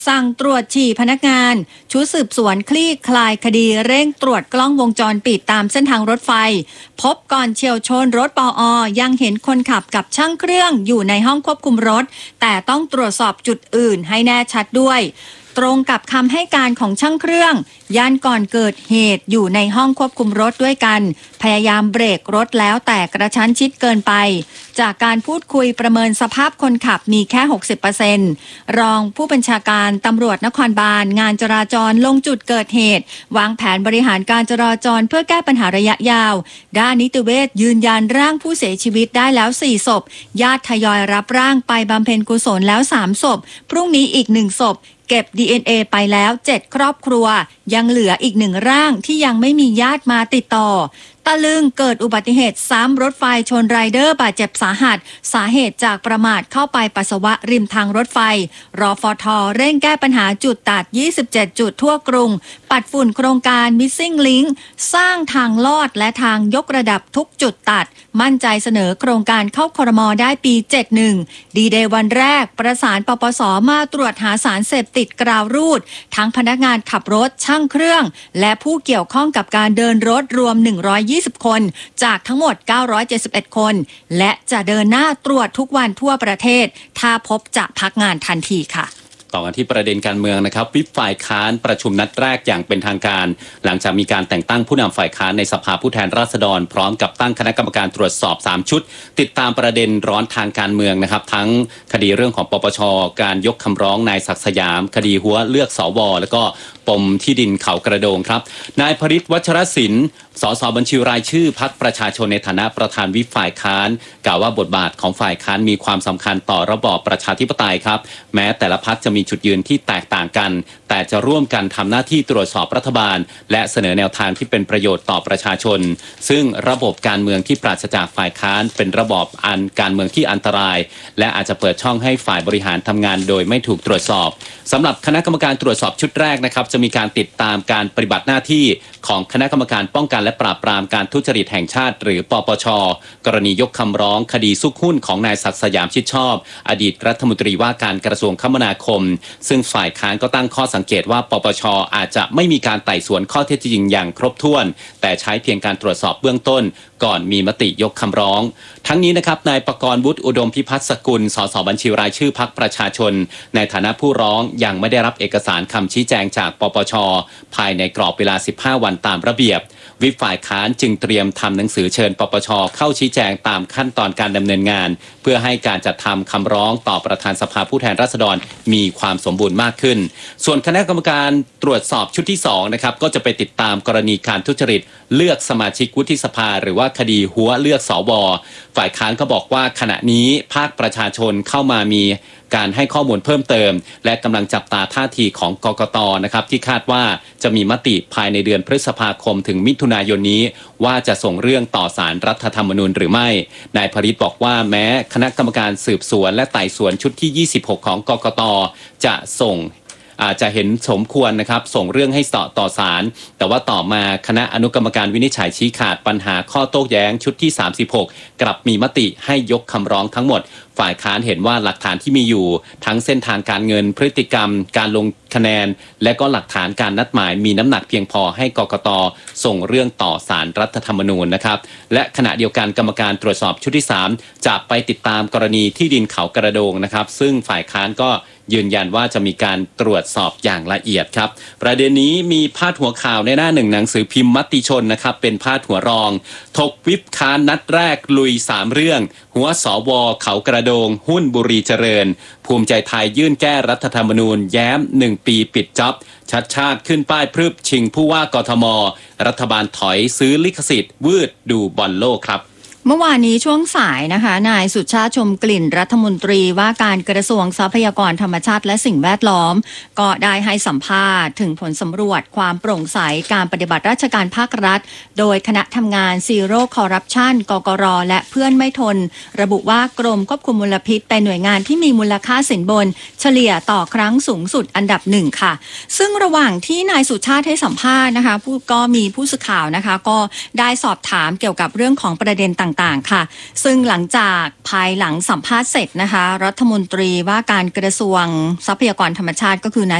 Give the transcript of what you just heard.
สั่งตรวจฉี่พนักงานชุดสืบสวนคลี่คลายคดีเร่งตรวจกล้องวงจรปิดตามเส้นทางรถไฟพบก่อนเฉี่ยวชนรถปอ.ยังเห็นคนขับกับช่างเครื่องอยู่ในห้องควบคุมรถแต่ต้องตรวจสอบจุดอื่นให้แน่ชัดด้วยตรงกับคำให้การของช่างเครื่องยันก่อนเกิดเหตุอยู่ในห้องควบคุมรถด้วยกันพยายามเบรกรถแล้วแต่กระชั้นชิดเกินไปจากการพูดคุยประเมินสภาพคนขับมีแค่ 60% รองผู้บัญชาการตำรวจนครบาลงานจราจรลงจุดเกิดเหตุวางแผนบริหารการจราจรเพื่อแก้ปัญหาระยะยาวด้านนิติเวชยืนยันร่างผู้เสียชีวิตได้แล้ว4ศพญาติทยอยรับร่างไปบำเพ็ญกุศลแล้ว3ศพพรุ่งนี้อีก1ศพเก็บ DNA ไปแล้ว7ครอบครัวยังเหลืออีก1ร่างที่ยังไม่มีญาติมาติดต่อตะลึงเกิดอุบัติเหตุซ้ำรถไฟชนไรเดอร์บาดเจ็บสาหัสสาเหตุจากประมาทเข้าไปปัสสาวะริมทางรถไฟรฟท.เร่งแก้ปัญหาจุดตัด27จุดทั่วกรุงปัดฝุ่นโครงการ Missing Link สร้างทางลอดและทางยกระดับทุกจุดตัดมั่นใจเสนอโครงการเข้าครม.ได้ปี71ดีเดย์วันแรกประสานปปส.มาตรวจหาสารเสพติดกราวรูดทั้งพนักงานขับรถช่างเครื่องและผู้เกี่ยวข้องกับการเดินรถรวม120คนจากทั้งหมด971คนและจะเดินหน้าตรวจทุกวันทั่วประเทศถ้าพบจะพักงานทันทีค่ะต่อกันที่ประเด็นการเมืองนะครับวิปฝ่ายค้านประชุมนัดแรกอย่างเป็นทางการหลังจากมีการแต่งตั้งผู้นำฝ่ายค้านในสภาผู้แทนราษฎรพร้อมกับตั้งคณะกรรมการตรวจสอบ3ชุดติดตามประเด็นร้อนทางการเมืองนะครับทั้งคดีเรื่องของปปช.การยกคำร้องนายศักดิ์สยามคดีหัวเลือกสว.แล้วก็ปมที่ดินเขากระโดงครับนายพฤทธิ์วัชรศิลป์สสบัญชีรายชื่อพรรคประชาชนในฐานะประธานวิปฝ่ายค้านกล่าวว่าบทบาทของฝ่ายค้านมีความสำคัญต่อระบอบประชาธิปไตยครับแม้แต่ละพรรคจะมีจุดยืนที่แตกต่างกันแต่จะร่วมกันทำหน้าที่ตรวจสอบรัฐบาลและเสนอแนวทางที่เป็นประโยชน์ต่อประชาชนซึ่งระบบการเมืองที่ปราศจากฝ่ายค้านเป็นระบอบการเมืองที่อันตรายและอาจจะเปิดช่องให้ฝ่ายบริหารทำงานโดยไม่ถูกตรวจสอบสำหรับคณะกรรมการตรวจสอบชุดแรกนะครับจะมีการติดตามการปฏิบัติหน้าที่ของคณะกรรมการป้องกันและปราบปรามการทุจริตแห่งชาติหรือปปช.กรณียกคำร้องคดีซุกหุ้นของนายศักดิ์สยามชิดชอบอดีตรัฐมนตรีว่าการกระทรวงคมนาคมซึ่งฝ่ายค้านก็ตั้งข้อสังเกตว่าปปช.อาจจะไม่มีการไต่สวนข้อเท็จจริงอย่างครบถ้วนแต่ใช้เพียงการตรวจสอบเบื้องต้นก่อนมีมติยกคำร้องทั้งนี้นะครับนายประกรณ์วุฒิอุดมพิพัฒน์สกุลสสบัญชีรายชื่อพรรคประชาชนในฐานะผู้ร้องยังไม่ได้รับเอกสารคำชี้แจงจากปปช.ภายในกรอบเวลา15วันตามระเบียบวิปฝ่ายค้านจึงเตรียมทำหนังสือเชิญปปช.เข้าชี้แจงตามขั้นตอนการดำเนินงานเพื่อให้การจัดทำคำร้องต่อประธานสภาผู้แทนราษฎรมีความสมบูรณ์มากขึ้นส่วนคณะกรรมการตรวจสอบชุดที่2นะครับก็จะไปติดตามกรณีการทุจริตเลือกสมาชิกวุฒิสภาหรือว่าคดีหัวเลือกสว.ฝ่ายค้านก็บอกว่าขณะนี้ภาคประชาชนเข้ามามีการให้ข้อมูลเพิ่มเติมและกำลังจับตาท่าทีของกกต.นะครับที่คาดว่าจะมีมติภายในเดือนพฤษภาคมถึงมิถุนายนนี้ว่าจะส่งเรื่องต่อศาลรัฐธรรมนูญหรือไม่นายพฤทธิ์บอกว่าแม้คณะกรรมการสืบสวนและไต่สวนชุดที่26ของกกต.จะส่งอาจจะเห็นสมควรนะครับส่งเรื่องให้ต่อศาลแต่ว่าต่อมาคณะอนุกรรมการวินิจฉัยชี้ขาดปัญหาข้อโต้แย้งชุดที่36กลับมีมติให้ยกคำร้องทั้งหมดฝ่ายค้านเห็นว่าหลักฐานที่มีอยู่ทั้งเส้นทางการเงินพฤติกรรมการลงคะแนนและก็หลักฐานการนัดหมายมีน้ำหนักเพียงพอให้กกต.ส่งเรื่องต่อศาลรัฐธรรมนูญนะครับและขณะเดียวกันกรรมการตรวจสอบชุดที่3จะไปติดตามกรณีที่ดินเขากระโดงนะครับซึ่งฝ่ายค้านก็ยืนยันว่าจะมีการตรวจสอบอย่างละเอียดครับประเด็นนี้มีพาดหัวข่าวในหน้าหนึ่งหนังสือพิมพ์มติชนนะครับเป็นพาดหัวรองถกวิปค้านนัดแรกลุย3เรื่องหัวสวเขากระโดงหุ้นบุรีเจริญภูมิใจไทยยื่นแก้รัฐธรรมนูญแย้ม1ปีปิดจ็อบชัดชาติขึ้นป้ายพรึบชิงผู้ว่ากทม.รัฐบาลถอยซื้อลิขสิทธิ์วืดดูบอลโลกครับเมื่อวานนี้ช่วงสายนะคะนายสุชาติชมกลิ่นรัฐมนตรีว่าการกระทรวงทรัพยากรธรรมชาติและสิ่งแวดล้อมก็ได้ให้สัมภาษณ์ถึงผลสำรวจความโปร่งใสการปฏิบัติราชการภาครัฐโดยคณะทำงานซีโร่คอร์รัปชันกกร.และเพื่อนไม่ทนระบุว่ากรมควบคุมมลพิษเป็นหน่วยงานที่มีมูลค่าสินบนเฉลี่ยต่อครั้งสูงสุดอันดับ1ค่ะซึ่งระหว่างที่นายสุชาติให้สัมภาษณ์นะคะก็มีผู้สื่อข่าวนะคะก็ได้สอบถามเกี่ยวกับเรื่องของประเด็นต่ต่างๆค่ะซึ่งหลังจากภายหลังสัมภาษณ์เสร็จนะคะรัฐมนตรีว่าการกระทรวงทรัพยากรธรรมชาติก็คือนาย